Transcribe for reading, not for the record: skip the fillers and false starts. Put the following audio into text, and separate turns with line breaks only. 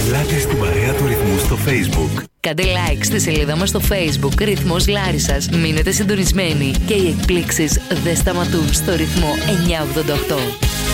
Ελάτε στην παρέα του Ρυθμού στο Facebook.
Κάντε like στη σελίδα μας στο Facebook Ρυθμός Λάρισσας. Μείνετε συντονισμένοι και οι εκπλήξεις δεν σταματούν στο ρυθμό 988.